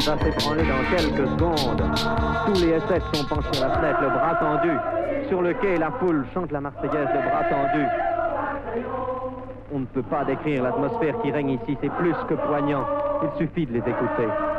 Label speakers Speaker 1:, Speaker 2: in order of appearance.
Speaker 1: va s'ébranler dans quelques secondes. Tous les SS sont penchés à la fenêtre, le bras tendu. Sur le quai, la foule chante la Marseillaise, le bras tendu. On ne peut pas décrire l'atmosphère qui règne ici, c'est plus que poignant. Il suffit de les écouter.